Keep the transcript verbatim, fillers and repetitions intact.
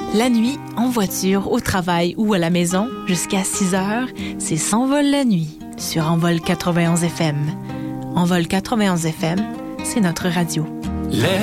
La nuit, en voiture, au travail ou à la maison, jusqu'à six heures, c'est S'envole la nuit sur Envol quatre-vingt-onze F M. Envol quatre-vingt-onze F M, c'est notre radio. Les